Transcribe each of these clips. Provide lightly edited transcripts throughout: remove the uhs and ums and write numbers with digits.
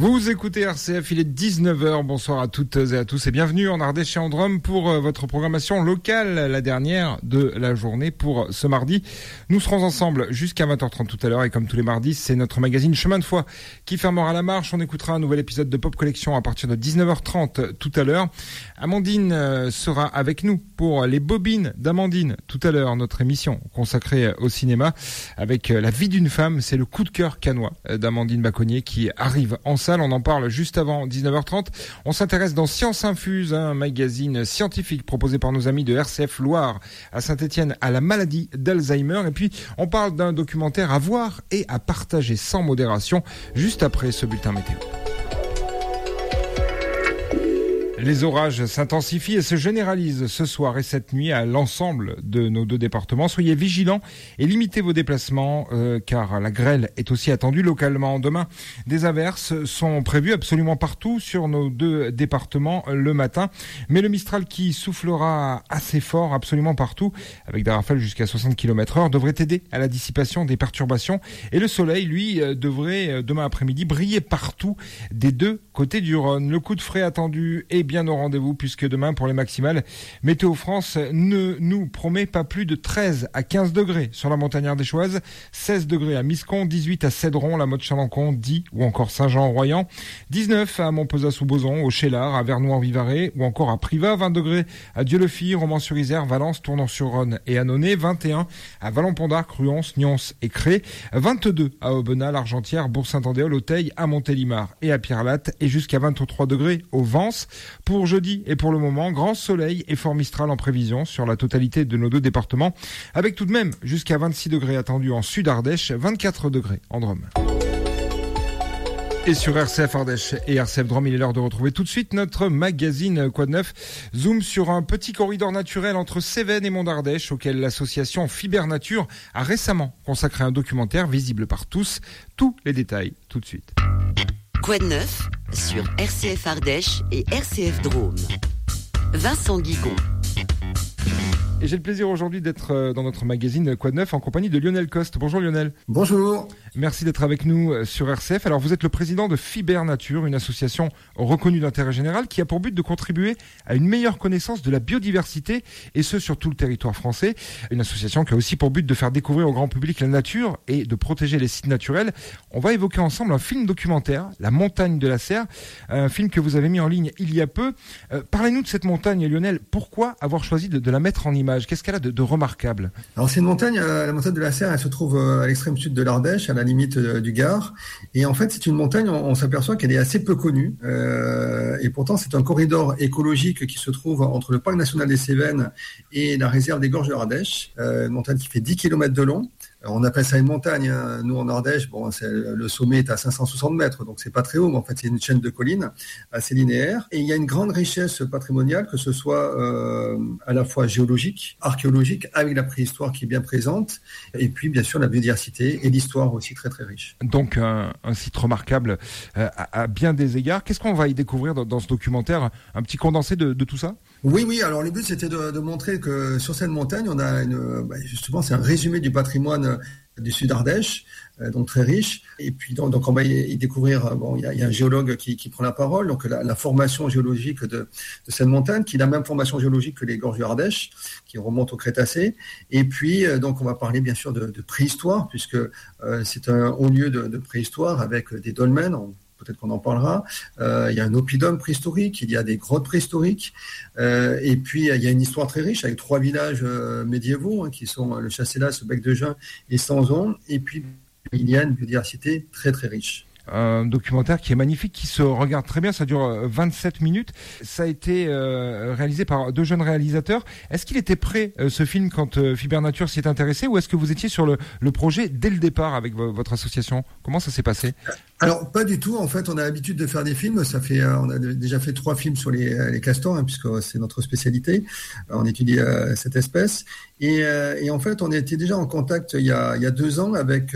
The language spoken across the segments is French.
Vous écoutez RCF, il est 19h, bonsoir à toutes et à tous et bienvenue en Ardèche et en Drôme pour votre programmation locale, la dernière de la journée pour ce mardi. Nous serons ensemble jusqu'à 20h30 tout à l'heure et comme tous les mardis, c'est notre magazine Chemin de foi qui fermera la marche. On écoutera un nouvel épisode de Pop Collection à partir de 19h30 tout à l'heure. Amandine sera avec nous pour les bobines d'Amandine tout à l'heure, notre émission consacrée au cinéma avec La vie d'une femme, c'est le coup de cœur cannois d'Amandine Baconnier qui arrive en salle. On en parle juste avant 19h30. On s'intéresse dans Science Infuse, un magazine scientifique proposé par nos amis de RCF Loire à Saint-Étienne à la maladie d'Alzheimer. Et puis, on parle d'un documentaire à voir et à partager sans modération juste après ce bulletin météo. Les orages s'intensifient et se généralisent ce soir et cette nuit à l'ensemble de nos deux départements. Soyez vigilants et limitez vos déplacements car la grêle est aussi attendue localement. Demain, des averses sont prévues absolument partout sur nos deux départements le matin. Mais le Mistral qui soufflera assez fort absolument partout avec des rafales jusqu'à 60 km/h devrait aider à la dissipation des perturbations. Et le soleil, lui, devrait demain après-midi briller partout des deux côtés du Rhône. Le coup de frais attendu est bien au rendez-vous puisque demain pour les maximales, Météo France ne nous promet pas plus de 13 à 15 degrés sur la montagne ardéchoise, 16 degrés à Miscon, 18 à Cédron, la Motte-Chalancon, 10 ou encore Saint-Jean-en-Royan, 19 à Montpezat-sous-Bozon, au Chélard, à Vernois-en-Vivarais ou encore à Privas, 20 degrés à Dieulefit, Romans-sur-Isère, Valence, Tournan-sur-Rhône et Annonay, 21 à Vallon-Pont-d'Arc, Ruons, Nyons et Cré, 22 à Aubenas, l'Argentière, Bourg-Saint-Andéol, Auteuil, à Montélimar et à Pierrelatte et jusqu'à 23 degrés au Vence. Pour jeudi et pour le moment, grand soleil et fort Mistral en prévision sur la totalité de nos deux départements, avec tout de même jusqu'à 26 degrés attendus en Sud-Ardèche, 24 degrés en Drôme. Et sur RCF Ardèche et RCF Drôme, il est l'heure de retrouver tout de suite notre magazine Quoi de Neuf. Zoom sur un petit corridor naturel entre Cévennes et Mont d'Ardèche auquel l'association Fiber Nature a récemment consacré un documentaire visible par tous. Tous les détails tout de suite. Quoi de neuf sur RCF Ardèche et RCF Drôme. Vincent Guigon. Et j'ai le plaisir aujourd'hui d'être dans notre magazine Quoi de Neuf en compagnie de Lionel Coste. Bonjour Lionel. Bonjour. Merci d'être avec nous sur RCF. Alors vous êtes le président de Fiber Nature, une association reconnue d'intérêt général qui a pour but de contribuer à une meilleure connaissance de la biodiversité et ce sur tout le territoire français. Une association qui a aussi pour but de faire découvrir au grand public la nature et de protéger les sites naturels. On va évoquer ensemble un film documentaire, La montagne de la Serre, un film que vous avez mis en ligne il y a peu. Parlez-nous de cette montagne Lionel. Pourquoi avoir choisi de la mettre en image ? Qu'est-ce qu'elle a de remarquable ? Alors c'est une montagne, la montagne de la Serre, elle se trouve à l'extrême sud de l'Ardèche, à la limite du Gard. Et en fait, c'est une montagne, on s'aperçoit qu'elle est assez peu connue. Et pourtant, c'est un corridor écologique qui se trouve entre le parc national des Cévennes et la réserve des Gorges de l'Ardèche. Une montagne qui fait 10 km de long. Alors, on appelle ça une montagne, hein. Nous en Ardèche, le sommet est à 560 mètres, donc c'est pas très haut, mais en fait c'est une chaîne de collines assez linéaire. Et il y a une grande richesse patrimoniale, que ce soit à la fois géologique, archéologique, avec la préhistoire qui est bien présente, et puis bien sûr la biodiversité et l'histoire aussi très très riche. Donc un site remarquable à bien des égards. Qu'est-ce qu'on va y découvrir dans ce documentaire ? Un petit condensé de tout ça ? Oui. Alors le but c'était de montrer que sur cette montagne, on a justement c'est un résumé du patrimoine du Sud Ardèche, donc très riche. Et puis donc on va y découvrir. Il y a un géologue qui prend la parole. Donc la formation géologique de cette montagne, qui a la même formation géologique que les gorges du Ardèche, qui remontent au Crétacé. Et puis donc on va parler bien sûr de préhistoire, puisque c'est un haut lieu de préhistoire avec des dolmens. Peut-être qu'on en parlera. Il y a un oppidum préhistorique, il y a des grottes préhistoriques, et puis il y a une histoire très riche avec 3 villages médiévaux qui sont le Chasselas, le Bec de Juin et Sanzon, et puis il y a une biodiversité très très riche. Un documentaire qui est magnifique, qui se regarde très bien, ça dure 27 minutes. Ça a été réalisé par 2 jeunes réalisateurs. Est-ce qu'il était prêt, ce film, quand Fiber Nature s'y est intéressé, ou est-ce que vous étiez sur le projet dès le départ avec votre association ? Comment ça s'est passé ? Alors, pas du tout. En fait, on a l'habitude de faire des films. On a déjà fait 3 films sur les castors, puisque c'est notre spécialité. On étudie cette espèce. Et en fait, on était déjà en contact il y a 2 ans avec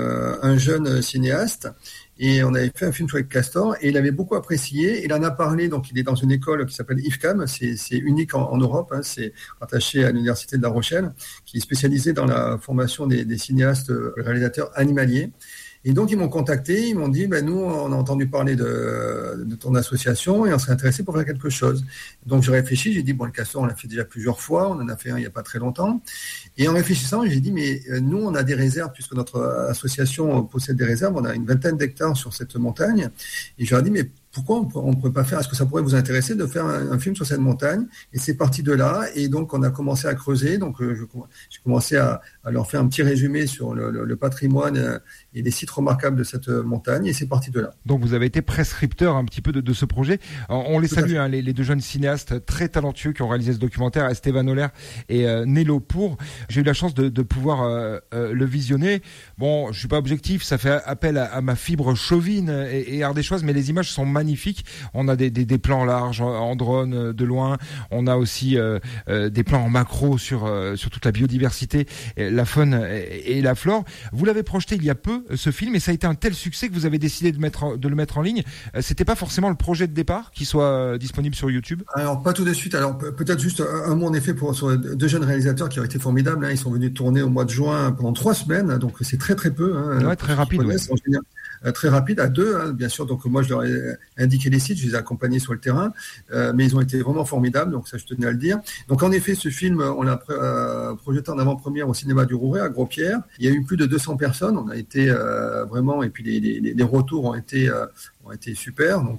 un jeune cinéaste. Et on avait fait un film sur les castors et il avait beaucoup apprécié. Il en a parlé, donc il est dans une école qui s'appelle IFCAM, c'est unique en Europe, c'est rattaché à l'université de La Rochelle, qui est spécialisée dans la formation des cinéastes réalisateurs animaliers. Et donc, ils m'ont contacté, ils m'ont dit, nous, on a entendu parler de ton association et on serait intéressé pour faire quelque chose. Donc, j'ai réfléchi, j'ai dit, le castor, on l'a fait déjà plusieurs fois, on en a fait un il n'y a pas très longtemps. Et en réfléchissant, j'ai dit, mais nous, on a des réserves, puisque notre association possède des réserves, on a une 20aine d'hectares sur cette montagne. Et je leur ai dit, mais pourquoi on ne pourrait pas faire, est-ce que ça pourrait vous intéresser de faire un film sur cette montagne? Et c'est parti de là. Et donc, on a commencé à creuser. Donc, j'ai commencé à leur faire un petit résumé sur le patrimoine et les sites remarquables de cette montagne. Et c'est parti de là. Donc, vous avez été prescripteur un petit peu de ce projet. On les salue, les deux jeunes cinéastes très talentueux qui ont réalisé ce documentaire, Esteban Oller et Nello Pour. J'ai eu la chance de pouvoir le visionner. Bon, je suis pas objectif, ça fait appel à ma fibre chauvine et ardéchoise, mais les images sont magnifiques. On a des plans larges en drone de loin. On a aussi des plans en macro sur toute la biodiversité, la faune et la flore. Vous l'avez projeté il y a peu, ce film, et ça a été un tel succès que vous avez décidé de le mettre en ligne. C'était pas forcément le projet de départ qu'il soit disponible sur YouTube? Alors, pas tout de suite. Alors, peut-être juste un mot en effet sur deux jeunes réalisateurs qui ont été formidables. Ils sont venus tourner au mois de juin pendant 3 semaines, donc c'est très très peu. Ouais, très rapide. Très rapide, à 2, bien sûr. Donc moi, je leur ai indiqué les sites, je les ai accompagnés sur le terrain, mais ils ont été vraiment formidables, donc ça, je tenais à le dire. Donc en effet, ce film, on l'a projeté en avant-première au cinéma du Rouret, à Gros-Pierre. Il y a eu plus de 200 personnes, on a été vraiment, et puis les retours ont été super. Donc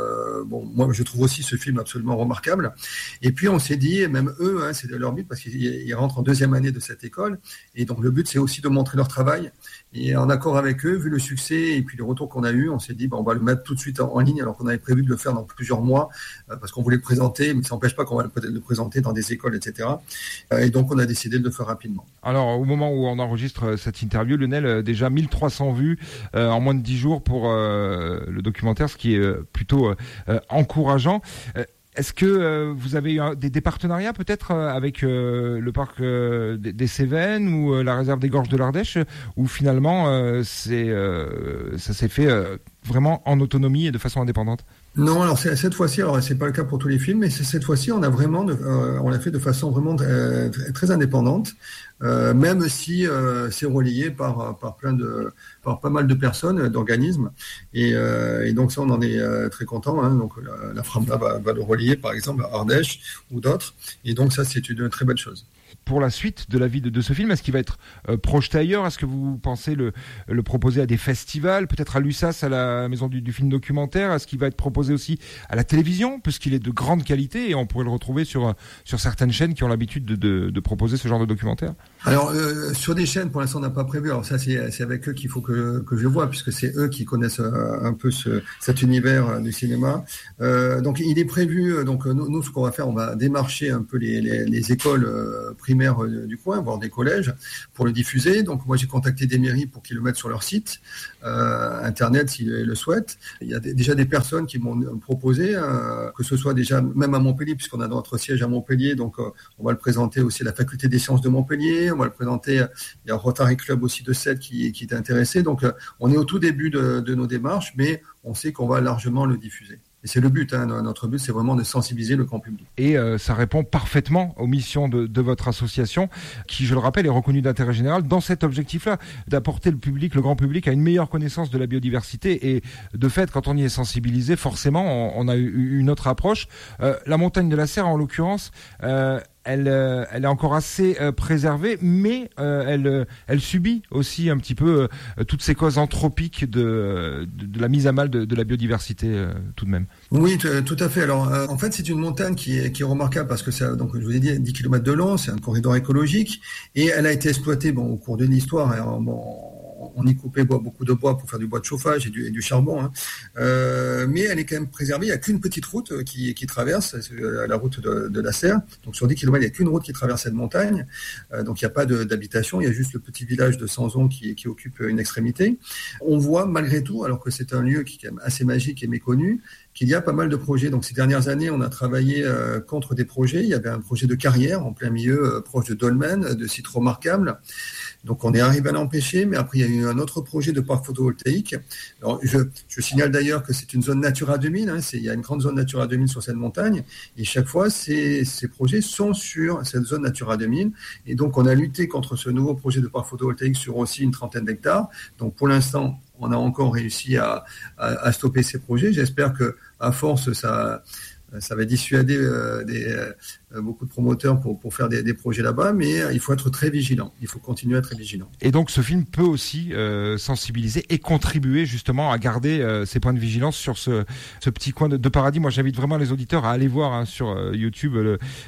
moi je trouve aussi ce film absolument remarquable. Et puis on s'est dit, et même eux, c'est de leur but parce qu'ils rentrent en 2e année de cette école. Et donc le but c'est aussi de montrer leur travail. Et en accord avec eux, vu le succès et puis les retours qu'on a eu, on s'est dit on va le mettre tout de suite en ligne alors qu'on avait prévu de le faire dans plusieurs mois parce qu'on voulait le présenter, mais ça n'empêche pas qu'on va le présenter dans des écoles, etc. Et donc on a décidé de le faire rapidement. Alors au moment où on enregistre cette interview, Lionel, déjà 1300 vues en moins de 10 jours pour le documentaire, ce qui est plutôt encourageant. Est-ce que vous avez eu des partenariats peut-être avec le parc des Cévennes ou la réserve des Gorges de l'Ardèche, où finalement ça s'est fait vraiment en autonomie et de façon indépendante? Non, alors cette fois-ci, alors c'est pas le cas pour tous les films, mais cette fois-ci, on l'a fait de façon vraiment très indépendante, même si c'est relayé par pas mal de personnes, d'organismes, et donc ça, on en est très content. Donc la Framda va le relayer, par exemple, à Ardèche ou d'autres, et donc ça, c'est une très belle chose. Pour la suite de la vie de ce film, est-ce qu'il va être projeté ailleurs? Est-ce que vous pensez le proposer à des festivals, peut-être à l'USAS, à la maison du film documentaire? Est-ce qu'il va être proposé aussi à la télévision, puisqu'il est de grande qualité et on pourrait le retrouver sur certaines chaînes qui ont l'habitude de proposer ce genre de documentaire? Alors, sur des chaînes, pour l'instant, on n'a pas prévu. Alors ça, c'est avec eux qu'il faut que je vois, puisque c'est eux qui connaissent un peu cet univers du cinéma. Donc, il est prévu. Donc, nous, ce qu'on va faire, on va démarcher un peu les écoles primaires du coin, voire des collèges, pour le diffuser. Donc moi j'ai contacté des mairies pour qu'ils le mettent sur leur site internet s'ils le souhaitent. Il y a déjà des personnes qui m'ont proposé, que ce soit déjà même à Montpellier, puisqu'on a notre siège à Montpellier, donc on va le présenter aussi à la faculté des sciences de Montpellier, on va le présenter, il y a Rotary Club aussi de Sète qui est intéressé. Donc on est au tout début de nos démarches, mais on sait qu'on va largement le diffuser. Et c'est le but, notre but, c'est vraiment de sensibiliser le grand public. Et ça répond parfaitement aux missions de votre association, qui, je le rappelle, est reconnue d'intérêt général dans cet objectif-là, d'apporter le grand public à une meilleure connaissance de la biodiversité. Et de fait, quand on y est sensibilisé, forcément, on a eu une autre approche. La montagne de la Serre, en l'occurrence, elle est encore assez préservée, mais elle subit aussi un petit peu toutes ces causes anthropiques de la mise à mal de la biodiversité tout de même. Oui, tout à fait. Alors, en fait, c'est une montagne qui est remarquable parce que ça, donc, je vous ai dit, 10 km de long, c'est un corridor écologique, et elle a été exploitée, au cours de l'histoire, on y coupait beaucoup de bois pour faire du bois de chauffage et du charbon, mais elle est quand même préservée. Il n'y a qu'une petite route qui traverse, la route de la Serre. Donc sur 10 km, il n'y a qu'une route qui traverse cette montagne. Donc il n'y a pas d'habitation, il y a juste le petit village de Sanzon qui occupe une extrémité. On voit malgré tout, alors que c'est un lieu qui est quand même assez magique et méconnu, qu'il y a pas mal de projets. Donc ces dernières années, on a travaillé contre des projets. Il y avait un projet de carrière en plein milieu, proche de Dolmen, de sites remarquables. Donc on est arrivé à l'empêcher, mais après il y a eu un autre projet de parc photovoltaïque. Alors, je signale d'ailleurs que c'est une zone Natura 2000, il y a une grande zone Natura 2000 sur cette montagne, et chaque fois ces projets sont sur cette zone Natura 2000, et donc on a lutté contre ce nouveau projet de parc photovoltaïque sur aussi une trentaine d'hectares. Donc pour l'instant, on a encore réussi à stopper ces projets. J'espère que à force ça va dissuader beaucoup de promoteurs pour faire des projets là-bas, mais il faut être très vigilant. Il faut continuer à être très vigilant. Et donc ce film peut aussi sensibiliser et contribuer justement à garder ces points de vigilance sur ce petit coin de paradis. Moi, j'invite vraiment les auditeurs à aller voir sur YouTube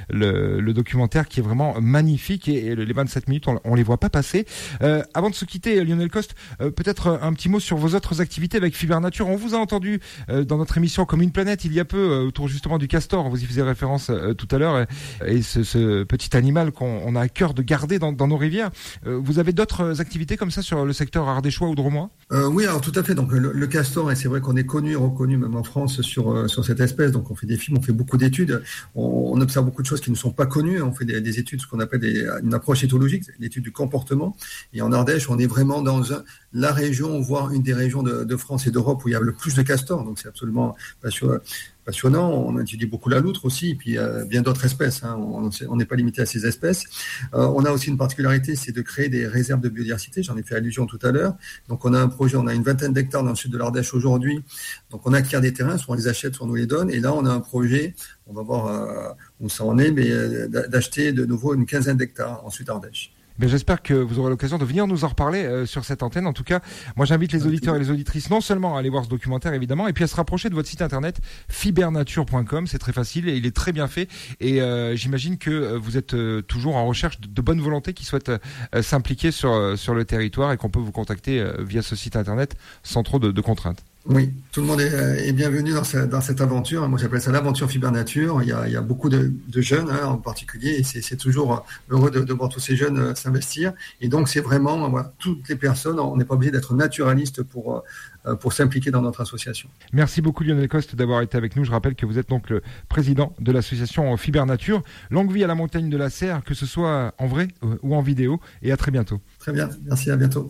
le documentaire qui est vraiment magnifique, et les 27 minutes, on les voit pas passer. Avant de se quitter, Lionel Coste, peut-être un petit mot sur vos autres activités avec Fiber Nature. On vous a entendu dans notre émission Comme une planète il y a peu autour justement du castor. Vous y faisiez référence tout à l'heure, et ce petit animal qu'on a à cœur de garder dans nos rivières. Vous avez d'autres activités comme ça sur le secteur ardéchois ou drômois ? Oui, alors tout à fait. Donc le castor, et c'est vrai qu'on est reconnu même en France sur cette espèce. Donc on fait des films, on fait beaucoup d'études, on observe beaucoup de choses qui ne sont pas connues. On fait des études, ce qu'on appelle une approche éthologique, l'étude du comportement. Et en Ardèche, on est vraiment dans la région, voire une des régions de France et d'Europe où il y a le plus de castors. Donc c'est absolument passionnant. On étudie beaucoup la loutre aussi, et puis bien d'autres espèces. On n'est pas limité à ces espèces. On a aussi une particularité, c'est de créer des réserves de biodiversité. J'en ai fait allusion tout à l'heure. Donc on a un projet, on a une vingtaine d'hectares dans le sud de l'Ardèche aujourd'hui. Donc on acquiert des terrains, soit on les achète, soit on nous les donne. Et là, on a un projet, on va voir où ça en est, mais d'acheter de nouveau une quinzaine d'hectares en Sud-Ardèche. Mais j'espère que vous aurez l'occasion de venir nous en reparler sur cette antenne. En tout cas, moi j'invite les auditeurs et les auditrices non seulement à aller voir ce documentaire évidemment, et puis à se rapprocher de votre site internet fibernature.com. C'est très facile et il est très bien fait. Et j'imagine que vous êtes toujours en recherche de bonne volonté qui souhaitent s'impliquer sur le territoire, et qu'on peut vous contacter via ce site internet sans trop de contraintes. Oui, tout le monde est bienvenu dans cette aventure. Moi, j'appelle ça l'aventure Fiber Nature. Il y a beaucoup de jeunes en particulier, et c'est toujours heureux de voir tous ces jeunes s'investir. Et donc, c'est vraiment toutes les personnes. On n'est pas obligé d'être naturaliste pour s'impliquer dans notre association. Merci beaucoup Lionel Coste d'avoir été avec nous. Je rappelle que vous êtes donc le président de l'association Fiber Nature. Longue vie à la montagne de la Serre, que ce soit en vrai ou en vidéo, et à très bientôt. Très bien, merci, à bientôt.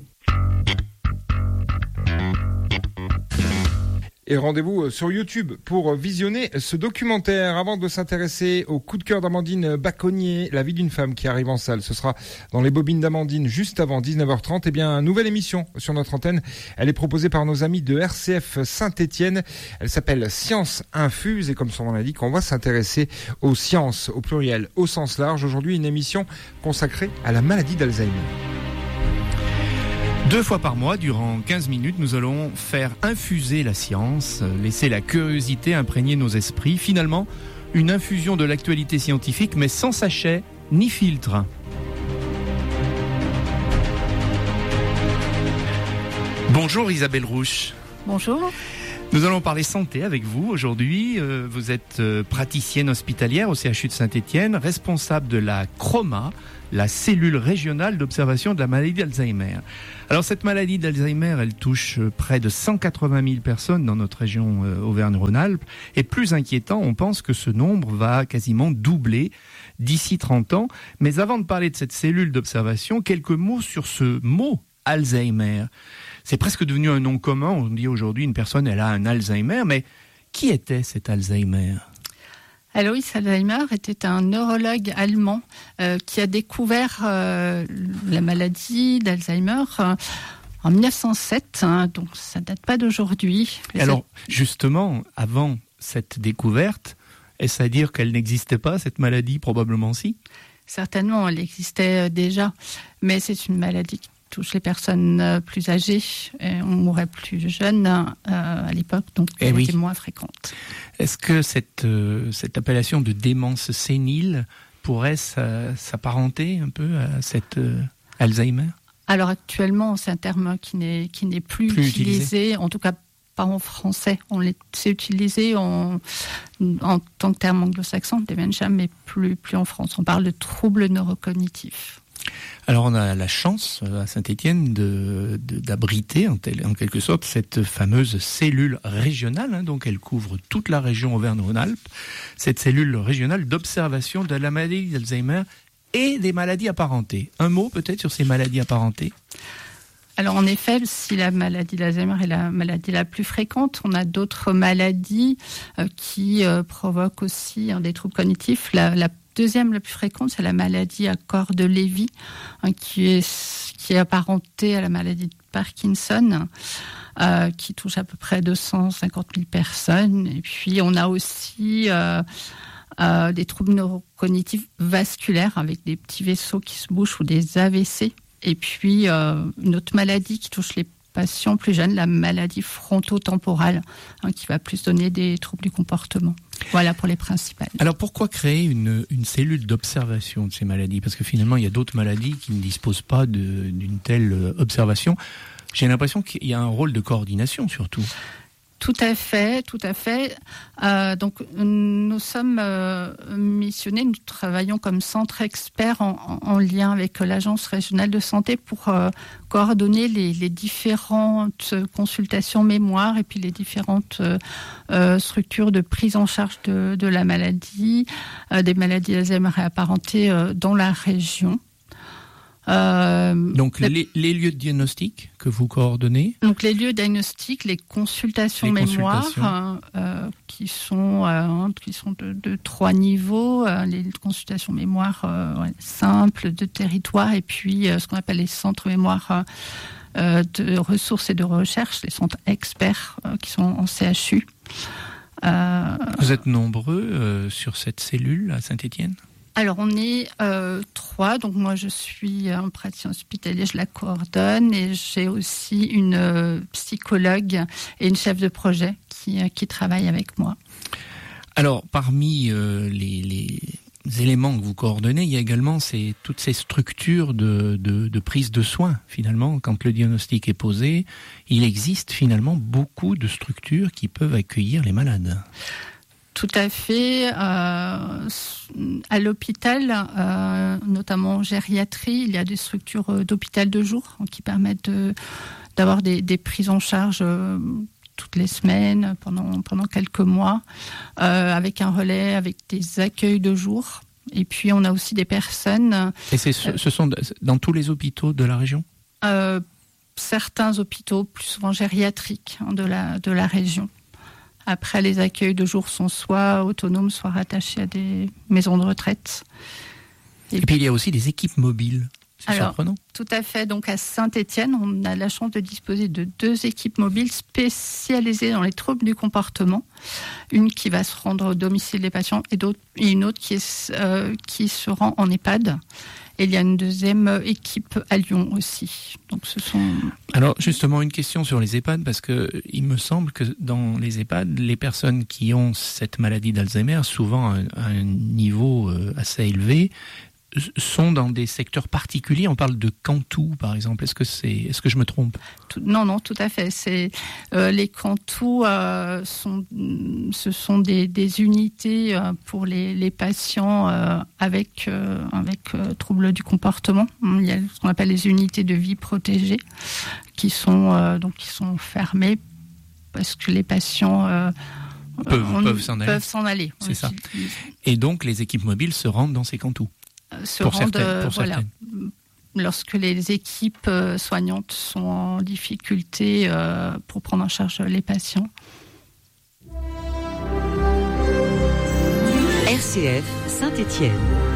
Et rendez-vous sur YouTube pour visionner ce documentaire. Avant de s'intéresser au coup de cœur d'Amandine Baconnier, La vie d'une femme, qui arrive en salle, ce sera dans les bobines d'Amandine juste avant 19h30. Eh bien, nouvelle émission sur notre antenne. Elle est proposée par nos amis de RCF Saint-Étienne. Elle s'appelle Science Infuse, et comme son nom l'indique, on va s'intéresser aux sciences au pluriel, au sens large. Aujourd'hui, une émission consacrée à la maladie d'Alzheimer. 2 fois par mois, durant 15 minutes, nous allons faire infuser la science, laisser la curiosité imprégner nos esprits. Finalement, une infusion de l'actualité scientifique, mais sans sachet ni filtre. Bonjour Isabelle Rouche. Bonjour. Nous allons parler santé avec vous aujourd'hui. Vous êtes praticienne hospitalière au CHU de Saint-Étienne, responsable de la CROMA, la cellule régionale d'observation de la maladie d'Alzheimer. Alors cette maladie d'Alzheimer, elle touche près de 180 000 personnes dans notre région Auvergne-Rhône-Alpes. Et plus inquiétant, on pense que ce nombre va quasiment doubler d'ici 30 ans. Mais avant de parler de cette cellule d'observation, quelques mots sur ce mot Alzheimer. C'est presque devenu un nom commun. On dit aujourd'hui une personne, elle a un Alzheimer. Mais qui était cet Alzheimer ? Alois Alzheimer était un neurologue allemand qui a découvert la maladie d'Alzheimer en 1907, donc ça date pas d'aujourd'hui. Et alors, justement, avant cette découverte, est-ce à dire qu'elle n'existait pas, cette maladie ? Probablement si. Certainement, elle existait déjà, mais c'est une maladie qui touche les personnes plus âgées. Et on mourait plus jeune à l'époque, donc elle était moins fréquente. Est-ce que cette appellation de démence sénile pourrait s'apparenter un peu à cette Alzheimer ? Alors actuellement, c'est un terme qui n'est plus utilisé, en tout cas pas en français. C'est utilisé en tant que terme anglo-saxon, dementia, mais plus en France. On parle de troubles neurocognitifs. Alors on a la chance à Saint-Étienne d'abriter en quelque sorte cette fameuse cellule régionale, donc elle couvre toute la région Auvergne-Rhône-Alpes, cette cellule régionale d'observation de la maladie d'Alzheimer. et des maladies apparentées. Un mot peut-être sur ces maladies apparentées ? Alors en effet, si la maladie d'Alzheimer est la maladie la plus fréquente, on a d'autres maladies qui provoquent aussi des troubles cognitifs. La deuxième la plus fréquente, c'est la maladie à corps de Lévy, qui est apparentée à la maladie de Parkinson, qui touche à peu près 250 000 personnes. Et puis on a aussi des troubles neurocognitifs vasculaires avec des petits vaisseaux qui se bouchent ou des AVC. Et puis, une autre maladie qui touche les patients plus jeunes, la maladie frontotemporale, qui va plus donner des troubles du comportement. Voilà pour les principales. Alors, pourquoi créer une cellule d'observation de ces maladies ? Parce que finalement, il y a d'autres maladies qui ne disposent pas d'une telle observation. J'ai l'impression qu'il y a un rôle de coordination, surtout. Tout à fait. Donc, nous sommes missionnés, nous travaillons comme centre expert en lien avec l'Agence régionale de santé pour coordonner les différentes consultations mémoire et puis les différentes structures de prise en charge de la maladie, des maladies Alzheimer et apparentées dans la région. Donc les lieux de diagnostic que vous coordonnez. Donc les lieux de diagnostic, les consultations mémoire qui sont de 3 niveaux, les consultations mémoire simples de territoire et puis ce qu'on appelle les centres mémoire de ressources et de recherche, les centres experts qui sont en CHU. Vous êtes nombreux sur cette cellule à Saint-Étienne ? Alors, on est 3. Donc, moi, je suis un praticien hospitalier, je la coordonne. Et j'ai aussi une psychologue et une chef de projet qui travaille avec moi. Alors, parmi les éléments que vous coordonnez, il y a également toutes ces structures de prise de soins. Finalement, quand le diagnostic est posé, il existe finalement beaucoup de structures qui peuvent accueillir les malades. Tout à fait. À l'hôpital, notamment en gériatrie, il y a des structures d'hôpital de jour qui permettent d'avoir des prises en charge toutes les semaines, pendant quelques mois, avec un relais, avec des accueils de jour. Et puis, on a aussi des personnes... Et ce sont dans tous les hôpitaux de la région ? Certains hôpitaux, plus souvent gériatriques, de la région. Après, les accueils de jour sont soit autonomes, soit rattachés à des maisons de retraite. Et puis, il y a aussi des équipes mobiles. C'est surprenant. Tout à fait. Donc, à Saint-Étienne, on a la chance de disposer de 2 équipes mobiles spécialisées dans les troubles du comportement. Une qui va se rendre au domicile des patients et une autre qui se rend en EHPAD. Et il y a une deuxième équipe à Lyon aussi. Donc Alors justement, une question sur les EHPAD, parce que il me semble que dans les EHPAD, les personnes qui ont cette maladie d'Alzheimer, souvent à un niveau assez élevé, sont dans des secteurs particuliers. On parle de Cantou, par exemple. Est-ce que je me trompe ? Non, tout à fait. Les Cantou, ce sont des unités pour les patients avec troubles du comportement. Il y a ce qu'on appelle les unités de vie protégées qui sont fermées parce que les patients peuvent s'en aller. C'est ça. Et donc les équipes mobiles se rendent dans ces Cantous. Certaines. Lorsque les équipes soignantes sont en difficulté pour prendre en charge les patients. RCF Saint-Étienne.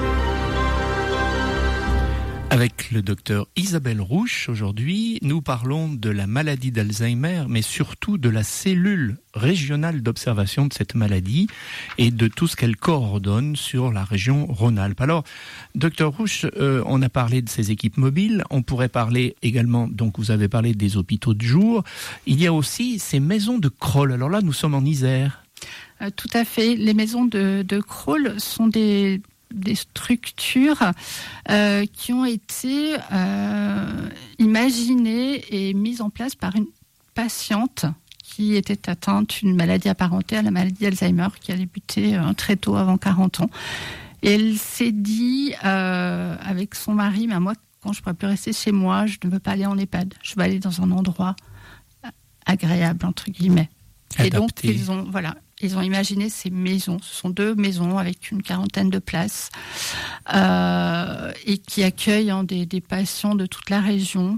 Avec le docteur Isabelle Rouche, aujourd'hui, nous parlons de la maladie d'Alzheimer, mais surtout de la cellule régionale d'observation de cette maladie et de tout ce qu'elle coordonne sur la région Rhône-Alpes. Alors, docteur Rouche, on a parlé de ces équipes mobiles, on pourrait parler également, donc vous avez parlé des hôpitaux de jour, il y a aussi ces maisons de Crolles. Alors là, nous sommes en Isère. Tout à fait. Les maisons de Crolles sont des structures qui ont été imaginées et mises en place par une patiente qui était atteinte d'une maladie apparentée à la maladie d'Alzheimer, qui a débuté très tôt, avant 40 ans. Et elle s'est dit, avec son mari, mais moi, quand je ne pourrais plus rester chez moi, je ne veux pas aller en EHPAD, je veux aller dans un endroit agréable, entre guillemets. Adapté. Et donc, ils ont imaginé ces maisons. Ce sont 2 maisons avec une 40aine de places, et qui accueille des patients de toute la région.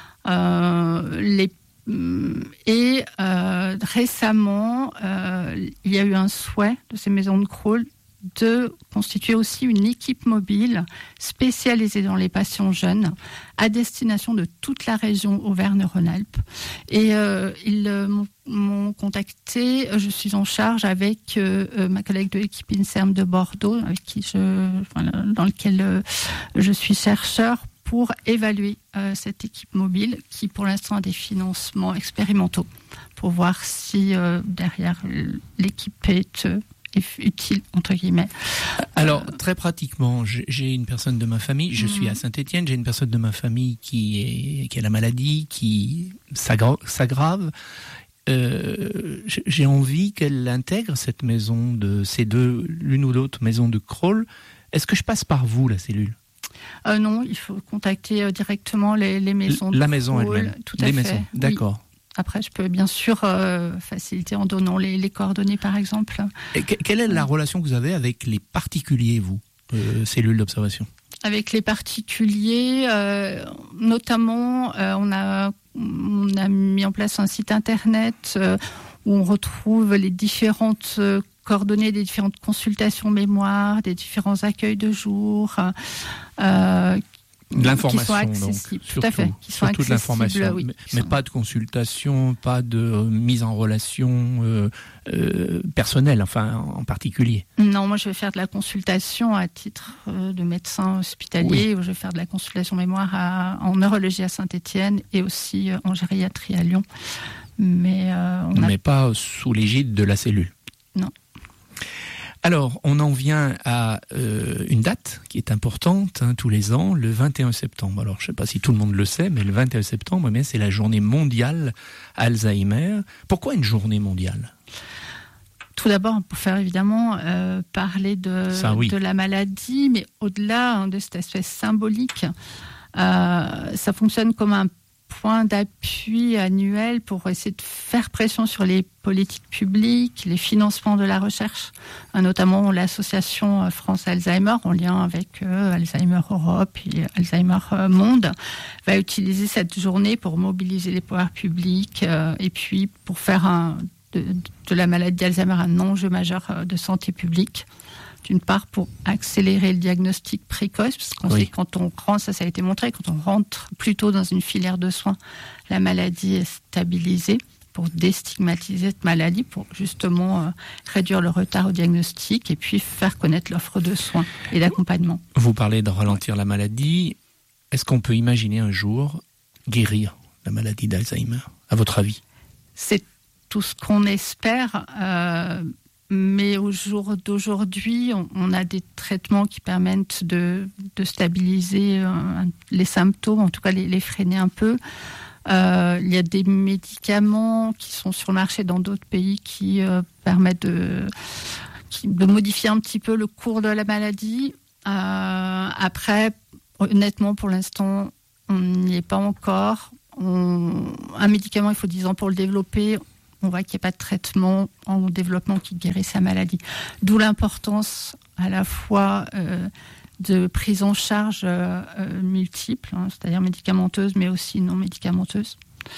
Récemment, il y a eu un souhait de ces maisons de Crolles de constituer aussi une équipe mobile spécialisée dans les patients jeunes à destination de toute la région Auvergne-Rhône-Alpes. Et ils m'ont contacté. Je suis en charge avec ma collègue de l'équipe INSERM de Bordeaux, avec qui dans lequel je suis chercheur, pour évaluer cette équipe mobile qui, pour l'instant, a des financements expérimentaux pour voir si derrière l'équipe est utile, entre guillemets. Alors, très pratiquement, j'ai une personne de ma famille, je suis à Saint-Étienne, j'ai une personne de ma famille qui a la maladie, qui s'aggrave. J'ai envie qu'elle intègre cette maison l'une ou l'autre maison de Crolles. Est-ce que je passe par vous, la cellule ? Non, il faut contacter directement les maisons de la maison Crolles, elle-même. Tout à fait. Maisons, d'accord. Oui. Après, je peux bien sûr faciliter en donnant les coordonnées, par exemple. Et quelle est la relation que vous avez avec les particuliers, vous, cellules d'observation ? Avec les particuliers, notamment, on a mis en place un site internet où on retrouve les différentes coordonnées des différentes consultations mémoire, des différents accueils de jour. De l'information, qui sont accessibles, donc, tout à fait, qui sont surtout de l'information, oui, mais pas de consultation, pas de mise en relation personnelle, enfin en particulier. Non, moi je vais faire de la consultation à titre de médecin hospitalier, ou je vais faire de la consultation mémoire en neurologie à Saint-Étienne et aussi en gériatrie à Lyon. Mais pas sous l'égide de la cellule. Non. Alors, on en vient à une date qui est importante, tous les ans, le 21 septembre. Alors, je ne sais pas si tout le monde le sait, mais le 21 septembre, c'est la journée mondiale Alzheimer. Pourquoi une journée mondiale ? Tout d'abord, pour faire évidemment parler de la maladie, mais au-delà de cet aspect symbolique, ça fonctionne comme un point d'appui annuel pour essayer de faire pression sur les politiques publiques, les financements de la recherche, notamment l'association France Alzheimer, en lien avec Alzheimer Europe et Alzheimer Monde, va utiliser cette journée pour mobiliser les pouvoirs publics et puis pour faire de la maladie d'Alzheimer un enjeu majeur de santé publique. D'une part, pour accélérer le diagnostic précoce, parce qu'on sait que quand on rentre, ça a été montré, quand on rentre plutôt dans une filière de soins, la maladie est stabilisée, pour déstigmatiser cette maladie, pour justement réduire le retard au diagnostic et puis faire connaître l'offre de soins et d'accompagnement. Vous parlez de ralentir la maladie. Est-ce qu'on peut imaginer un jour guérir la maladie d'Alzheimer, à votre avis ? C'est tout ce qu'on espère. Mais au jour d'aujourd'hui, on a des traitements qui permettent de stabiliser les symptômes, en tout cas les freiner un peu. Il y a des médicaments qui sont sur le marché dans d'autres pays qui permettent de modifier un petit peu le cours de la maladie. Après, honnêtement, pour l'instant, on n'y est pas encore. Un médicament, il faut 10 ans pour le développer. On voit qu'il n'y a pas de traitement en développement qui guérisse la maladie. D'où l'importance à la fois de prise en charge multiple, c'est-à-dire médicamenteuse, mais aussi non médicamenteuse,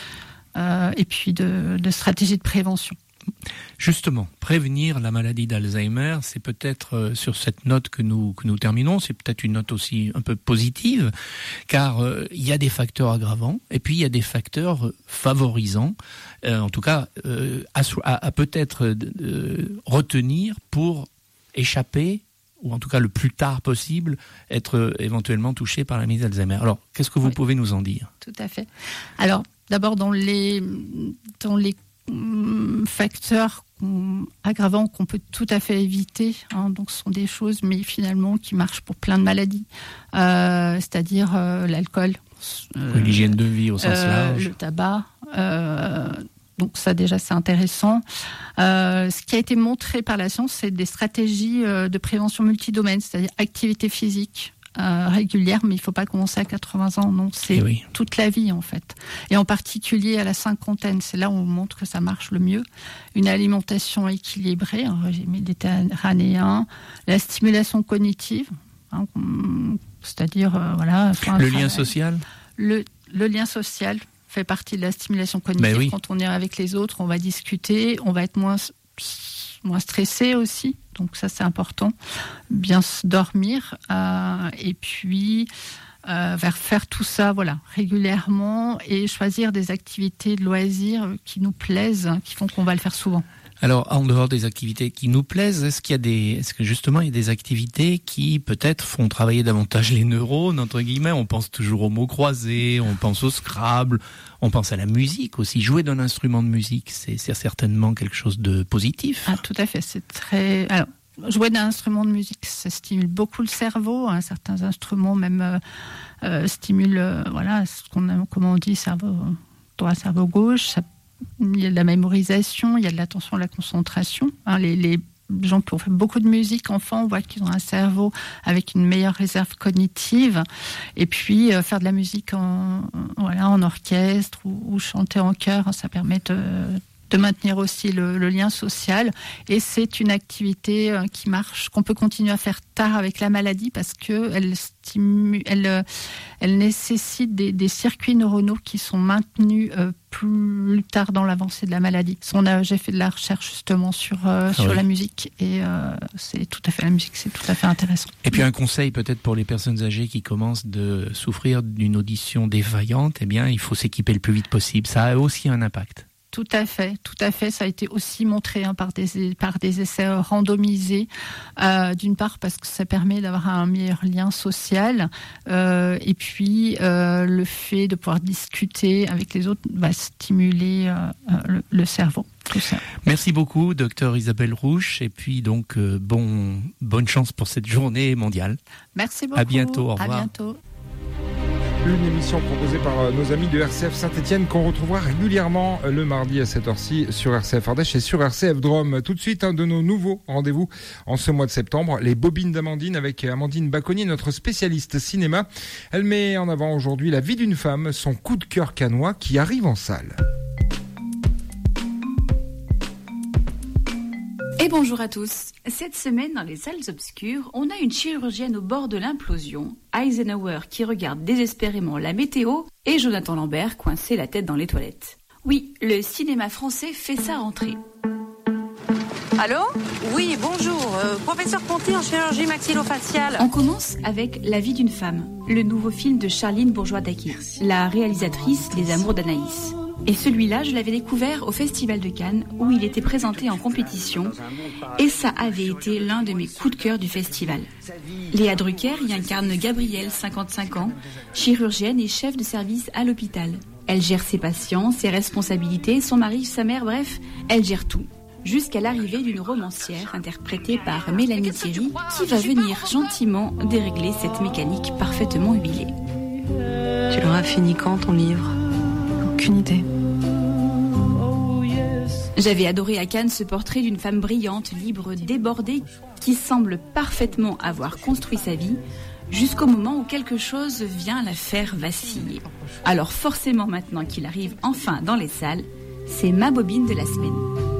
et puis de stratégies de prévention. Justement, prévenir la maladie d'Alzheimer, c'est peut-être sur cette note que nous terminons, c'est peut-être une note aussi un peu positive, car il y a des facteurs aggravants et puis il y a des facteurs favorisants, en tout cas à peut-être retenir pour échapper, ou en tout cas le plus tard possible, être éventuellement touché par la maladie d'Alzheimer. Alors, qu'est-ce que vous pouvez nous en dire ? Tout à fait. Alors, d'abord, dans les facteurs aggravants qu'on peut tout à fait éviter, donc ce sont des choses mais finalement qui marchent pour plein de maladies, c'est-à-dire l'alcool, l'hygiène de vie au sens large, le tabac, donc ça déjà c'est intéressant. Ce qui a été montré par la science, c'est des stratégies de prévention multidomaine, c'est-à-dire activité physique régulière, mais il ne faut pas commencer à 80 ans, non, c'est toute la vie en fait. Et en particulier à la cinquantaine, c'est là où on montre que ça marche le mieux. Une alimentation équilibrée, un régime méditerranéen, la stimulation cognitive, hein, c'est-à-dire le lien social. Le lien social fait partie de la stimulation cognitive. Oui. Quand on est avec les autres, on va discuter, on va être moins stressé aussi. Donc ça, c'est important. Bien se dormir. Et puis, faire tout ça régulièrement et choisir des activités de loisirs qui nous plaisent, qui font qu'on va le faire souvent. Alors, en dehors des activités qui nous plaisent, est-ce que justement il y a des activités qui peut-être font travailler davantage les neurones, entre guillemets? On pense toujours aux mots croisés, on pense au Scrabble, on pense à la musique aussi. Jouer d'un instrument de musique, c'est certainement quelque chose de positif. Ah, tout à fait, c'est très... Alors, jouer d'un instrument de musique, ça stimule beaucoup le cerveau. Hein. Certains instruments même stimulent, ce comment on dit, cerveau droit, cerveau gauche. Il y a de la mémorisation, il y a de l'attention, de la concentration. Hein, les gens qui ont fait beaucoup de musique, enfants, on voit qu'ils ont un cerveau avec une meilleure réserve cognitive. Et puis, faire de la musique en orchestre ou chanter en chœur, ça permet de maintenir aussi le lien social. Et c'est une activité qui marche, qu'on peut continuer à faire tard avec la maladie parce qu'elle nécessite des circuits neuronaux qui sont maintenus plus tard dans l'avancée de la maladie. J'ai fait de la recherche justement sur la musique et la musique, c'est tout à fait intéressant. Et puis un conseil peut-être pour les personnes âgées qui commencent de souffrir d'une audition défaillante, il faut s'équiper le plus vite possible. Ça a aussi un impact. Tout à fait. Ça a été aussi montré par des essais randomisés. D'une part parce que ça permet d'avoir un meilleur lien social, et puis le fait de pouvoir discuter avec les autres va stimuler le cerveau. Tout ça. Merci beaucoup, Dr Isabelle Rouche, et puis donc bonne chance pour cette journée mondiale. Merci beaucoup. À bientôt. Au revoir. À bientôt. Une émission proposée par nos amis de RCF Saint-Étienne qu'on retrouvera régulièrement le mardi à cette heure-ci sur RCF Ardèche et sur RCF Drôme. Tout de suite, un de nos nouveaux rendez-vous en ce mois de septembre, les Bobines d'Amandine avec Amandine Bacconnier, notre spécialiste cinéma. Elle met en avant aujourd'hui La vie d'une femme, son coup de cœur cannois qui arrive en salle. Et bonjour à tous. Cette semaine, dans les salles obscures, on a une chirurgienne au bord de l'implosion, Eisenhower qui regarde désespérément la météo et Jonathan Lambert coincé la tête dans les toilettes. Oui, le cinéma français fait sa rentrée. Allô ? Oui, bonjour. Professeur Conté en chirurgie maxillofaciale. On commence avec La vie d'une femme, le nouveau film de Charline Bourgeois-Daquet, la réalisatrice des Amours d'Anaïs. Et celui-là, je l'avais découvert au Festival de Cannes, où il était présenté en compétition, et ça avait été l'un de mes coups de cœur du festival. Léa Drucker y incarne Gabrielle, 55 ans, chirurgienne et chef de service à l'hôpital. Elle gère ses patients, ses responsabilités, son mari, sa mère, bref, elle gère tout. Jusqu'à l'arrivée d'une romancière interprétée par Mélanie Thierry, qui va venir gentiment dérégler cette mécanique parfaitement huilée. Tu l'auras fini quand, ton livre ? Aucune idée. J'avais adoré à Cannes ce portrait d'une femme brillante, libre, débordée, qui semble parfaitement avoir construit sa vie, jusqu'au moment où quelque chose vient la faire vaciller. Alors forcément maintenant qu'il arrive enfin dans les salles, c'est ma bobine de la semaine.